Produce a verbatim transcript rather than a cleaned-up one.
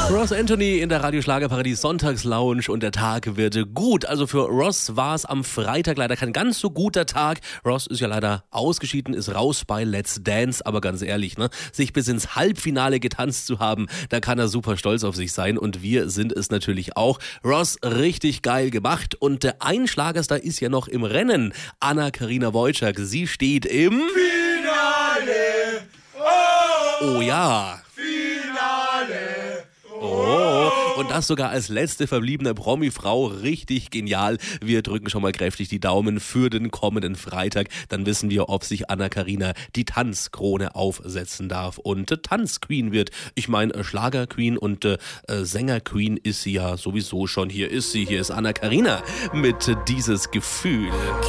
Ross Anthony in der Radio-Schlagerparadies Sonntagslounge und der Tag wird gut. Also für Ross war es am Freitag leider kein ganz so guter Tag. Ross ist ja leider ausgeschieden, ist raus bei Let's Dance. Aber ganz ehrlich, ne, sich bis ins Halbfinale getanzt zu haben, da kann er super stolz auf sich sein. Und wir sind es natürlich auch. Ross, richtig geil gemacht. Und der ein Schlagerstar ist ja noch im Rennen. Anna-Karina Wojcik, sie steht im Finale. Oh, Oh ja. Finale. Oh, und das sogar als letzte verbliebene Promi-Frau. Richtig genial. Wir drücken schon mal kräftig die Daumen für den kommenden Freitag. Dann wissen wir, ob sich Anna-Karina die Tanzkrone aufsetzen darf und äh, Tanzqueen wird. Ich meine, äh, Schlager-Queen und äh, äh, Sänger-Queen ist sie ja sowieso schon. Hier ist sie, hier ist Anna-Karina mit äh, dieses Gefühl.